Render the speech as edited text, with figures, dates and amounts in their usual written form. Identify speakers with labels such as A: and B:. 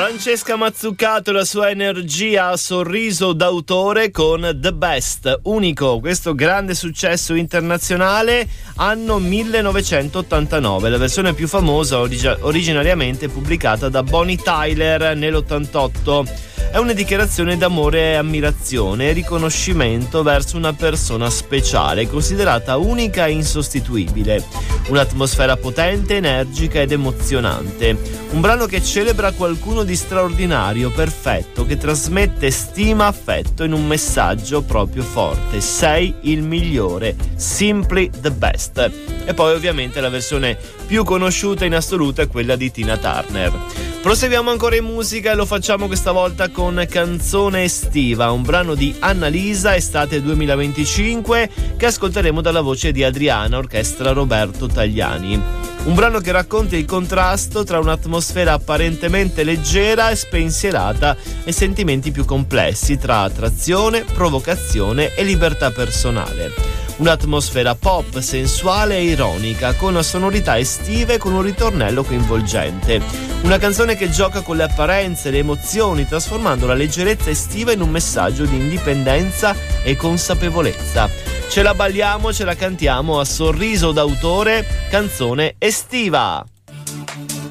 A: Francesca Mazzucato e la sua energia a sorriso d'autore con The Best, unico, questo grande successo internazionale, anno 1989, la versione più famosa originariamente pubblicata da Bonnie Tyler nell'88. È una dichiarazione d'amore e ammirazione e riconoscimento verso una persona speciale, considerata unica e insostituibile. Un'atmosfera potente, energica ed emozionante. Un brano che celebra qualcuno di straordinario, perfetto, che trasmette stima, affetto in un messaggio proprio forte. Sei il migliore, simply the best. E poi ovviamente la versione più conosciuta in assoluto è quella di Tina Turner. Proseguiamo ancora in musica e lo facciamo questa volta con Canzone estiva, un brano di Annalisa, estate 2025, che ascolteremo dalla voce di Adriana, orchestra Roberto Tagliani. Un brano che racconta il contrasto tra un'atmosfera apparentemente leggera e spensierata e sentimenti più complessi tra attrazione, provocazione e libertà personale. Un'atmosfera pop, sensuale e ironica, con sonorità estive e con un ritornello coinvolgente. Una canzone che gioca con le apparenze e le emozioni, trasformando la leggerezza estiva in un messaggio di indipendenza e consapevolezza. Ce la balliamo, ce la cantiamo a sorriso d'autore, Canzone estiva.